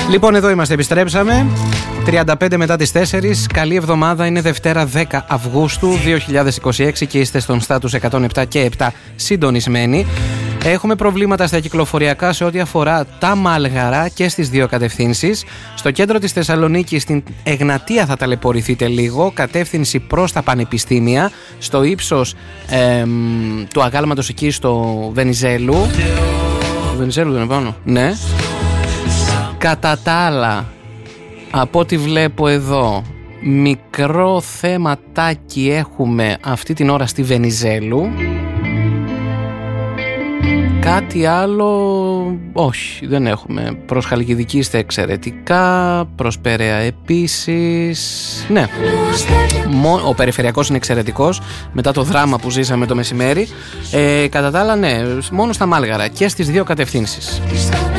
Λοιπόν, εδώ είμαστε, επιστρέψαμε. 35 μετά τις 4. Καλή εβδομάδα, είναι Δευτέρα 10 Αυγούστου 2026 και είστε στον στάτους 107 και 7 συντονισμένοι. Έχουμε προβλήματα στα κυκλοφοριακά σε ό,τι αφορά τα Μάλγαρα και στις δύο κατευθύνσεις. Στο κέντρο της Θεσσαλονίκης, στην Εγνατία θα ταλαιπωρηθείτε λίγο, κατεύθυνση προς τα πανεπιστήμια, στο ύψος του αγάλματος εκεί στο Βενιζέλου. Βενιζέλου δεν είναι πάνω? Ναι. Κατά τα άλλα, από ό,τι βλέπω εδώ, μικρό θεματάκι έχουμε αυτή την ώρα στη Βενιζέλου. Κάτι άλλο όχι, δεν έχουμε. Προς Χαλκιδική είστε εξαιρετικά, προς Πέραια επίσης. Ναι, ο περιφερειακός είναι εξαιρετικός μετά το δράμα που ζήσαμε το μεσημέρι. Κατά τα άλλα, ναι, μόνο στα Μάλγαρα και στις δύο κατευθύνσεις.